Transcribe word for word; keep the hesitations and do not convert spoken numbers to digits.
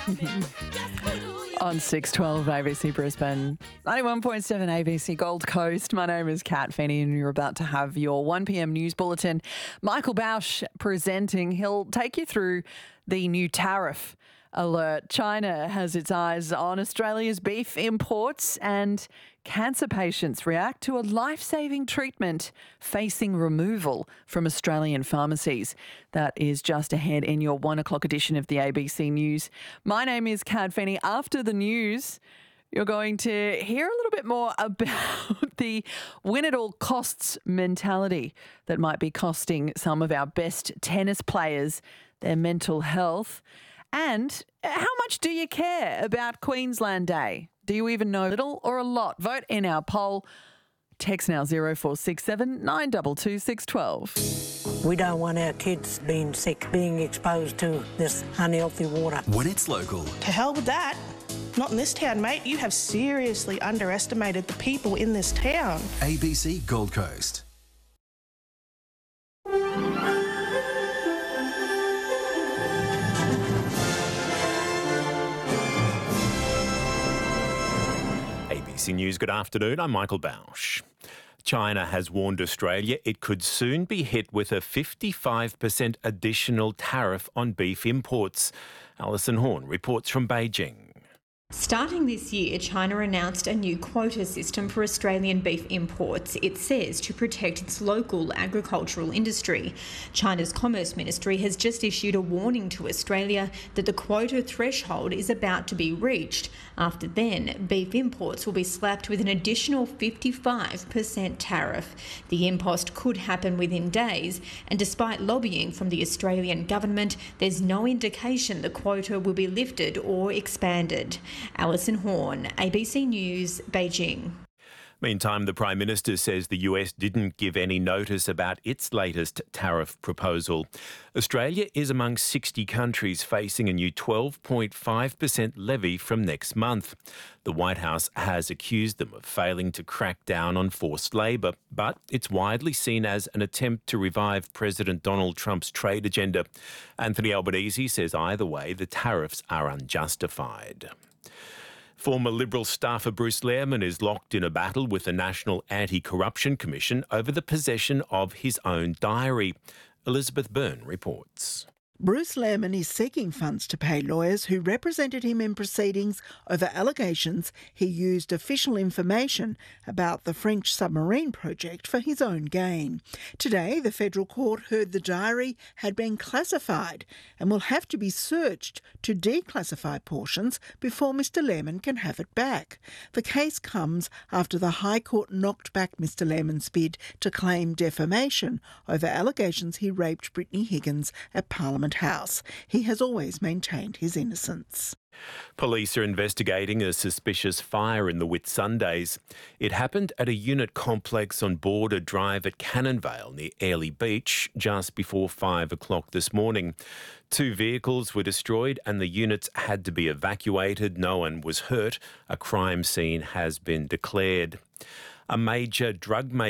On six twelve A B C Brisbane, ninety-one point seven A B C Gold Coast. My name is Kat Finney and you're about to have your one p m news bulletin. Michael Bausch presenting. He'll take you through the new tariff alert. China has its eyes on Australia's beef imports, and cancer patients react to a life-saving treatment facing removal from Australian pharmacies. That is just ahead in your one o'clock edition of the A B C News. My name is Kat Finney. After the news, you're going to hear a little bit more about the win-at-all-costs mentality that might be costing some of our best tennis players their mental health. And how much do you care about Queensland Day? Do you even know little or a lot? Vote in our poll. Text now zero four six seven nine two two six one two. We don't want our kids being sick, being exposed to this unhealthy water. When it's local. To hell with that. Not in this town, mate. You have seriously underestimated the people in this town. A B C Gold Coast. A B C News, good afternoon. I'm Michael Bausch. China has warned Australia it could soon be hit with a fifty-five percent additional tariff on beef imports. Alison Horn reports from Beijing. Starting this year, China announced a new quota system for Australian beef imports, it says, to protect its local agricultural industry. China's Commerce Ministry has just issued a warning to Australia that the quota threshold is about to be reached. After then, beef imports will be slapped with an additional fifty-five percent tariff. The impost could happen within days, and despite lobbying from the Australian government, there's no indication the quota will be lifted or expanded. Alison Horn, A B C News, Beijing. Meantime, the Prime Minister says the U S didn't give any notice about its latest tariff proposal. Australia is among sixty countries facing a new twelve point five percent levy from next month. The White House has accused them of failing to crack down on forced labour, but it's widely seen as an attempt to revive President Donald Trump's trade agenda. Anthony Albanese says either way, the tariffs are unjustified. Former Liberal staffer Bruce Lehrmann is locked in a battle with the National Anti-Corruption Commission over the possession of his own diary. Elizabeth Byrne reports. Bruce Lehrmann is seeking funds to pay lawyers who represented him in proceedings over allegations he used official information about the French submarine project for his own gain. Today, the federal court heard the diary had been classified and will have to be searched to declassify portions before Mr Lehrmann can have it back. The case comes after the High Court knocked back Mr Lehrmann's bid to claim defamation over allegations he raped Brittany Higgins at Parliament House. He has always maintained his innocence. Police are investigating a suspicious fire in the Whitsundays. It happened at a unit complex on Border Drive at Cannonvale near Airlie Beach just before five o'clock this morning. Two vehicles were destroyed and the units had to be evacuated. No one was hurt. A crime scene has been declared. A major drug maker